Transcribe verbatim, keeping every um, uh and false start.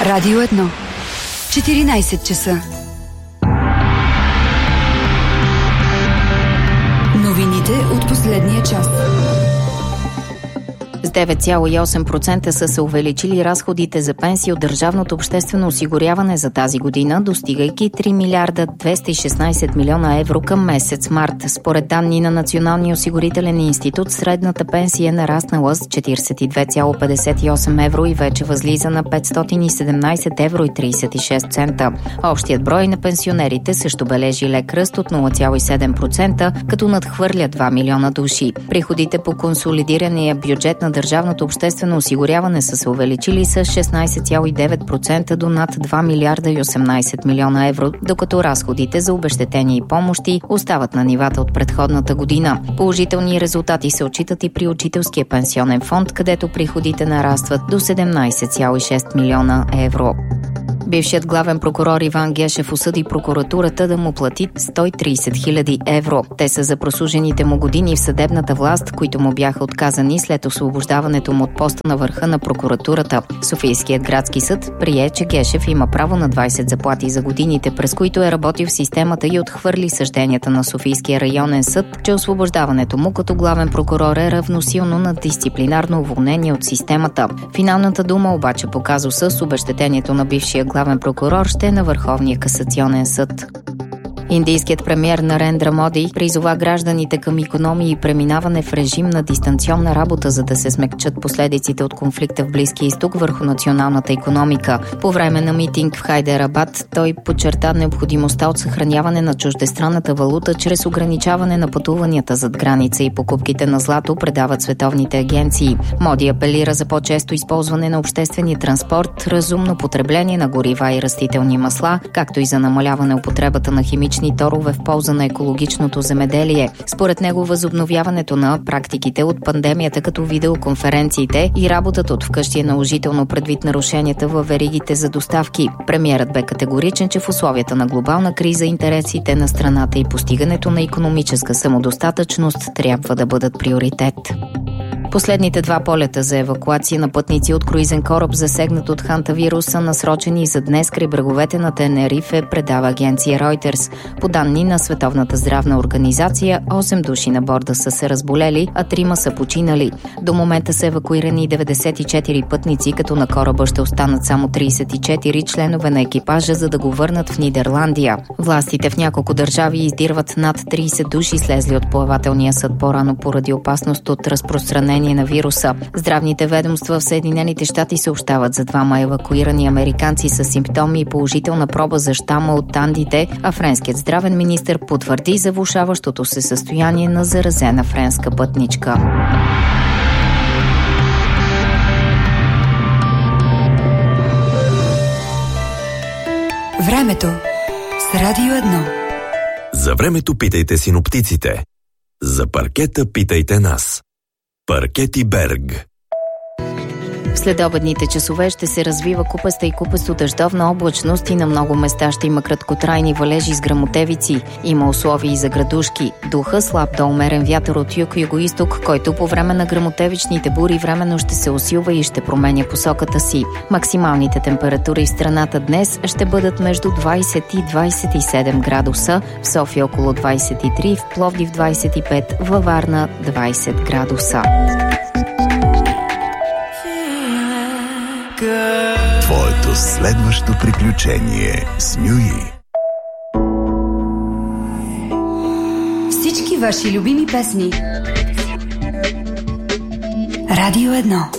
Радио едно. четиринайсет часа. Новините от последния час. С девет цяло и осем процента са се увеличили разходите за пенсии от държавното обществено осигуряване за тази година, достигайки три милиарда двеста и шестнайсет милиона евро към месец март. Според данни на Националния осигурителен институт, средната пенсия е нараснала с четирийсет и две цяло петдесет и осем евро и вече възлиза на петстотин и седемнайсет евро и трийсет и шест цента. Общият брой на пенсионерите също бележи лек ръст от нула цяло и седем процента, като надхвърля два милиона души. Приходите по консолидирания бюджет на държавното обществено осигуряване са се увеличили с шестнайсет цяло и девет процента до над два милиарда и осемнайсет милиона евро, докато разходите за обезщетения и помощи остават на нивата от предходната година. Положителни резултати се отчитат и при учителския пенсионен фонд, където приходите нарастват до седемнайсет цяло и шест милиона евро. Бившият главен прокурор Иван Гешев осъди прокуратурата да му плати сто и трийсет хиляди евро. Те са за прослужените му години в съдебната власт, които му бяха отказани след освобождаването му от поста на върха на прокуратурата. Софийският градски съд прие, че Гешев има право на двайсет заплати за годините, през които е работил в системата, и отхвърли съжденията на Софийския районен съд, че освобождаването му като главен прокурор е равносилно на дисциплинарно уволнение от системата. Финалната дума обаче по казуса с обезщетението на бившия главен прокурор ще е на Върховния касационен съд. Индийският премиер Нарендра Моди призова гражданите към икономии и преминаване в режим на дистанционна работа, за да се смекчат последиците от конфликта в Близкия изток върху националната икономика. По време на митинг в Хайдерабад той подчерта необходимостта от съхраняване на чуждестранната валута чрез ограничаване на пътуванията зад граница и покупките на злато, предават световните агенции. Моди апелира за по-често използване на обществения транспорт, разумно потребление на горива и растителни масла, както и за намаляване употребата на химични торове в полза на екологичното земеделие. Според него възобновяването на практиките от пандемията, като видеоконференциите и работата от вкъщи, е наложително предвид нарушенията във веригите за доставки. Премиерът бе категоричен, че в условията на глобална криза интересите на страната и постигането на икономическа самодостатъчност трябва да бъдат приоритет. Последните два полета за евакуация на пътници от круизен кораб, засегнат от хантавирус, са насрочени за днес край бреговете на Тенерифе, предава агенция Reuters. По данни на Световната здравна организация, осем души на борда са се разболели, а трима са починали. До момента са евакуирани деветдесет и четири пътници, като на кораба ще останат само трийсет и четири членове на екипажа, за да го върнат в Нидерландия. Властите в няколко държави издирват над трийсет души, слезли от плавателния съд по-рано поради опасност от разпространение на вируса. Здравните ведомства в Съединените щати съобщават за двама евакуирани американци с симптоми и положителна проба за щама от Андите, а френският здравен министър потвърди за влошаващото се състояние на заразена френска пътничка. Времето с Радио едно. За времето питайте синоптиците. За паркета питайте нас. Паркети Берг. В следобедните часове ще се развива купеста и купесто дъждовна облачност и на много места ще има краткотрайни валежи с гръмотевици. Има условия и за градушки. Духа слаб до умерен вятър от юг-югоизток, който по време на гръмотевичните бури временно ще се усилва и ще променя посоката си. Максималните температури в страната днес ще бъдат между двайсет и двайсет и седем градуса, в София около двайсет и три, в Пловдив двайсет и пет, във Варна двайсет градуса. Твоето следващо приключение с Нюи. Всички ваши любими песни. Радио едно.